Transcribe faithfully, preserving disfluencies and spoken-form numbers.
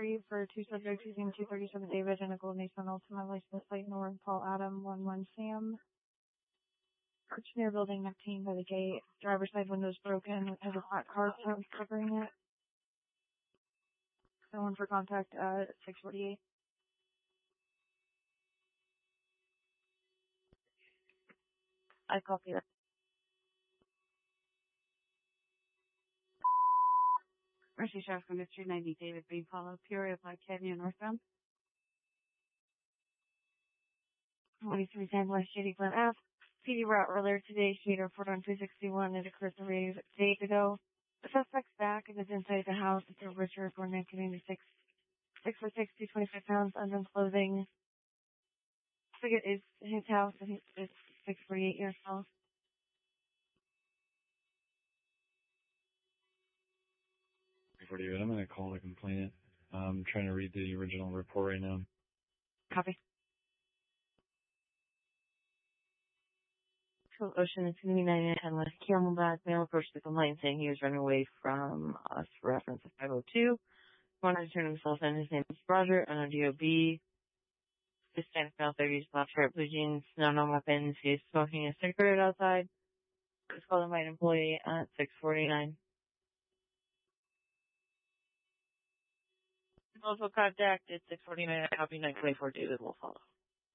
three for two subjects using two thirty-seven David and a Golden Nissan Altima license plate North Paul Adam one one Sam. Near building nineteen by the gate. Driver's side window's broken. Has a flat car covering it. Someone for contact at six forty-eight. I copy that. Mercy Sheriff from Mystery ninety, David Green, Paulo, Peoria, Black Canyon, northbound. twenty-three San West Shady Glen Ave. P D route earlier today. Speed report on three sixty-one. It occurred three days ago. The suspect's back and is inside the house. It's a Richard for nineteen ninety-six. six foot six, two twenty-five pounds, undone clothing. I think it is his house, and it's six forty-eight years old. forty-eight, I'm going to call the complainant. I'm trying to read the original report right now. Copy. Ocean and ninety-nine ten West Camelback. Male approached the complaint saying he was running away from us for reference of five oh two. Wanted to turn himself in. His name is Roger, N O D O B. Hispanic male, thirties, black shirt, blue jeans, no known weapons. He is smoking a cigarette outside. It's called by an employee at six forty-nine. Also contact at six forty-nine. Copy nine twenty-four. David will follow.